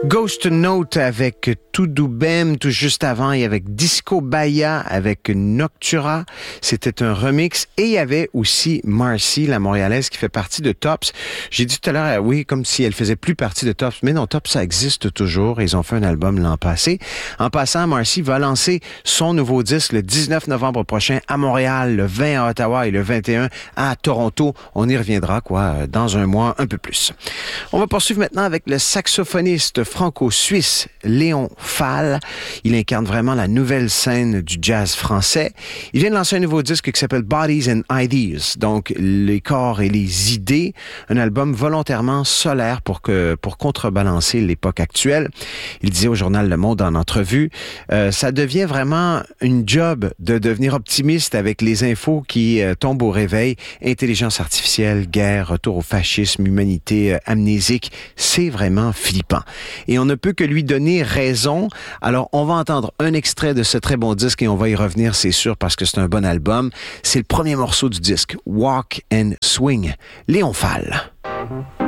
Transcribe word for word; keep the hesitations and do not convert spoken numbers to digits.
Ghost Note avec Tudo Bem, tout juste avant, et avec Disco Bahia avec Noctura. C'était un remix. Et il y avait aussi Marcy, la Montréalaise, qui fait partie de Tops. J'ai dit tout à l'heure, oui, comme si elle faisait plus partie de Tops. Mais non, Tops, ça existe toujours. Ils ont fait un album l'an passé. En passant, Marcy va lancer son nouveau disque le dix-neuf novembre prochain à Montréal, le vingt à Ottawa et le vingt et un à Toronto. On y reviendra, quoi, dans un mois, un peu plus. On va poursuivre maintenant avec le saxophoniste franco-suisse Léon Fall. Il incarne vraiment la nouvelle scène du jazz français. Il vient de lancer un nouveau disque qui s'appelle Bodies and Ideas, donc les corps et les idées, un album volontairement solaire pour que pour contrebalancer l'époque actuelle. Il disait au journal Le Monde en entrevue, euh, ça devient vraiment une job de devenir optimiste avec les infos qui euh, tombent au réveil, intelligence artificielle, guerre, retour au fascisme, humanité euh, amnésique, c'est vraiment flippant. Et on ne peut que lui donner raison. Alors, on va entendre un extrait de ce très bon disque et on va y revenir, c'est sûr, parce que c'est un bon album. C'est le premier morceau du disque, Walk and Swing, Léon Fall.